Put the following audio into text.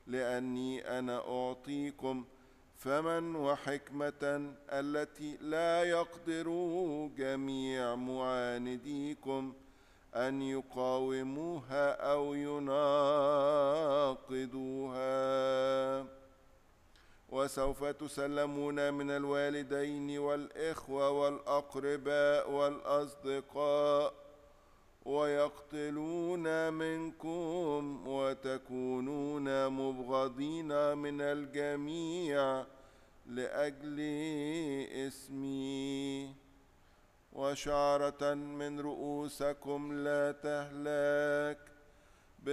لأني أنا أعطيكم فمن وحكمة التي لا يقدر جميع معانديكم أن يقاوموها أو يناقضوها. وسوف تسلمون من الوالدين والإخوة والأقرباء والأصدقاء، ويقتلون منكم، وتكونون مبغضين من الجميع لأجل اسمي، وشعرة من رؤوسكم لا تهلك.